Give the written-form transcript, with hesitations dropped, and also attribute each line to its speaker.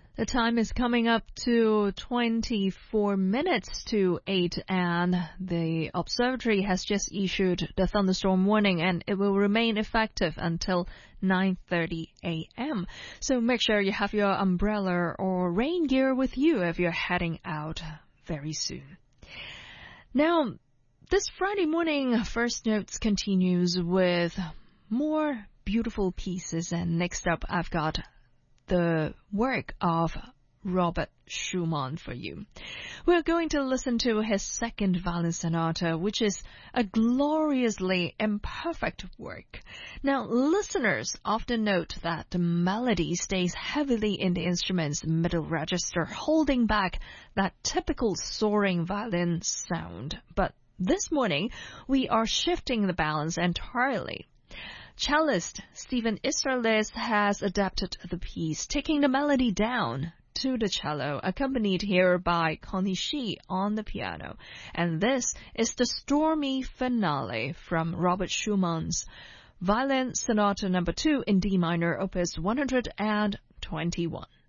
Speaker 1: The time is coming up to 24 minutes to 8, and the observatory has just issued the thunderstorm warning, and it will remain effective until 9:30 a.m. So make sure you have your umbrella or rain gear with you if you're heading out very soon. Now, this Friday morning, First Notes continues with more beautiful pieces, and next up I've got the work of Robert Schumann for you. We're going to listen to his second violin sonata, which is a gloriously imperfect work. Now, listeners often note that the melody stays heavily in the instrument's middle register, holding back that typical soaring violin sound. But this morning, we are shifting the balance entirely. Cellist Stephen Israelis has adapted the piece, taking the melody down to the cello, accompanied here by Connie Shi on the piano. And this is the stormy finale from Robert Schumann's Violin Sonata No. 2 in D minor, opus 121.